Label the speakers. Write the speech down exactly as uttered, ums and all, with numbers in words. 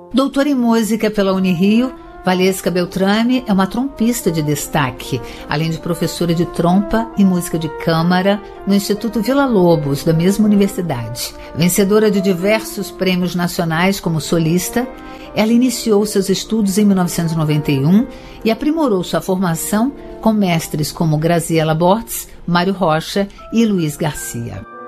Speaker 1: Doutora em música pela Unirio, Valesca Beltrame é uma trompista de destaque, além de professora de trompa e música de câmara no Instituto Villa-Lobos, da mesma universidade. Vencedora de diversos prêmios nacionais como solista, ela iniciou seus estudos em mil novecentos e noventa e um e aprimorou sua formação com mestres como Graziella Bortz, Mário Rocha e Luiz Garcia.